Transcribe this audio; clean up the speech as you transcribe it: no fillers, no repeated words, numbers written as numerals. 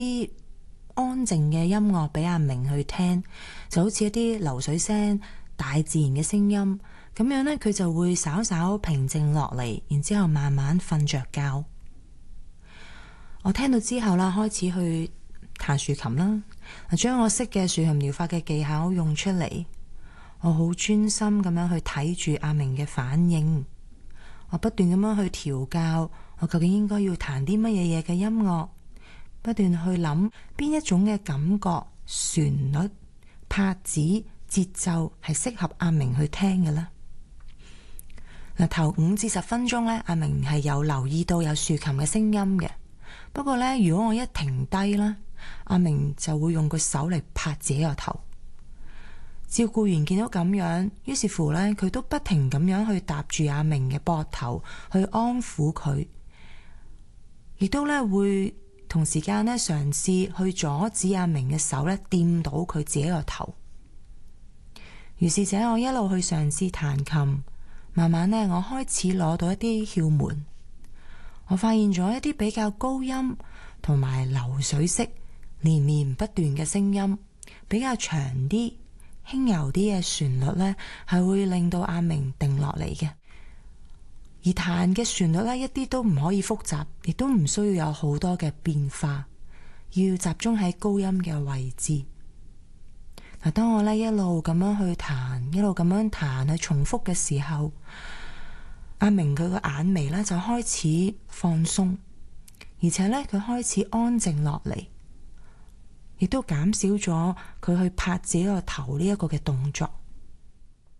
啲安靜嘅音樂俾阿明去聽，就好似一啲流水聲、大自然嘅聲音，咁樣呢，佢就會稍稍平靜落嚟，然之後慢慢瞓着覺。我聽到之後啦，開始去彈豎琴啦，將我識嘅豎琴療法嘅技巧用出嚟。我好專心咁樣去睇住阿明嘅反應，我不斷咁樣去調教，我究竟應該要彈啲乜嘢嘢嘅音樂，不斷去諗邊一種嘅感覺、旋律、拍子、節奏係適合阿明去聽嘅呢。頭5至10分鐘呢，阿明係有留意到有豎琴嘅聲音嘅。不過呢，如果我一停低啦，阿明就會用個手嚟拍自己個頭。照顧員見到咁樣，於是乎呢，佢都不停咁樣去搭住阿明嘅膊頭去安撫佢，亦都呢會同時間呢嘗試去阻止阿明嘅手呢掂到佢自己個頭。於是者，我一路去嘗試彈琴，慢慢呢，我開始攞到一啲竅門。我發現咗一啲比較高音同埋流水式連綿不斷嘅聲音，比較長啲、輕柔啲嘅旋律呢，係會令到阿明定落嚟嘅。而彈嘅旋律呢，一啲都唔可以複雜，亦都唔需要有好多嘅變化，要集中喺高音嘅位置。嗱，當我呢一路咁樣去彈，一路咁樣彈去重複嘅時候，阿明佢個眼眉呢就開始放鬆，而且呢，佢開始安靜落嚟，亦都減少咗佢去拍自己個頭呢一個嘅動作。